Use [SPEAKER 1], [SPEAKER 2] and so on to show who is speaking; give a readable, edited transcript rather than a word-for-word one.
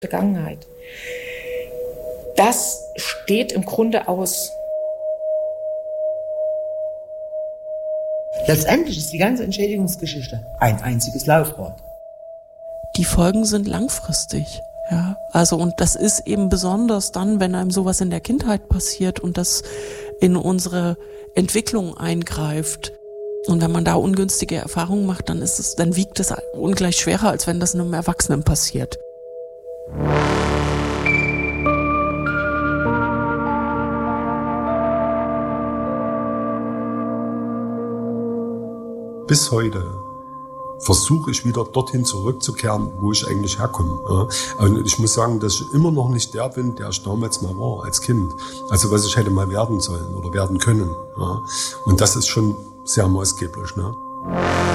[SPEAKER 1] Vergangenheit. Das steht im Grunde aus.
[SPEAKER 2] Letztendlich ist die ganze Entschädigungsgeschichte ein einziges Laufband.
[SPEAKER 3] Die Folgen sind langfristig. Ja, also und das ist eben besonders dann, wenn einem sowas in der Kindheit passiert und das in unsere Entwicklung eingreift. Und wenn man da ungünstige Erfahrungen macht, dann wiegt es ungleich schwerer, als wenn das einem Erwachsenen passiert.
[SPEAKER 4] Bis heute versuche ich wieder dorthin zurückzukehren, wo ich eigentlich herkomme. Und ich muss sagen, dass ich immer noch nicht der bin, der ich damals mal war, als Kind. Also was ich hätte mal werden sollen oder werden können. Und das ist schon sehr maßgeblich.